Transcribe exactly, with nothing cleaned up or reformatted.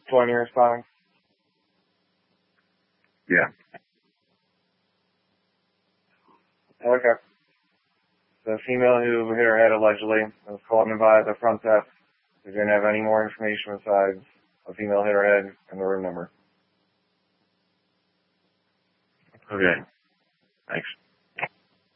twenty responding? Yeah. Okay. The female who hit her head allegedly was called in by the front desk. We didn't have any more information besides a female hit her head and the room number. Okay. Thanks.